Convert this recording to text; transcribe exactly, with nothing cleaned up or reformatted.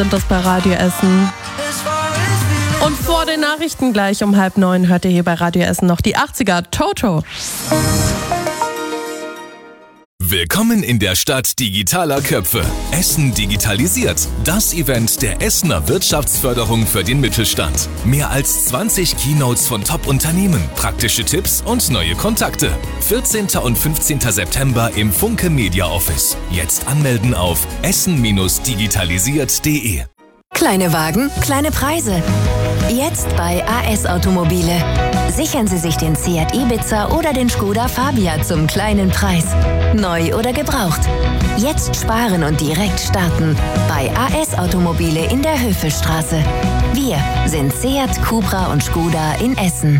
Sind das bei Radio Essen. Und vor den Nachrichten gleich um halb neun hört ihr hier bei Radio Essen noch die achtziger Toto. Willkommen in der Stadt digitaler Köpfe. Essen digitalisiert. Das Event der Essener Wirtschaftsförderung für den Mittelstand. Mehr als zwanzig Keynotes von Top-Unternehmen, praktische Tipps und neue Kontakte. vierzehnten und fünfzehnten September im Funke Media Office. Jetzt anmelden auf essen digitalisiert punkt de. Kleine Wagen, kleine Preise. Jetzt bei A S Automobile. Sichern Sie sich den Seat Ibiza oder den Skoda Fabia zum kleinen Preis. Neu oder gebraucht. Jetzt sparen und direkt starten. Bei A S Automobile in der Höfelstraße. Wir sind Seat, Cupra und Skoda in Essen.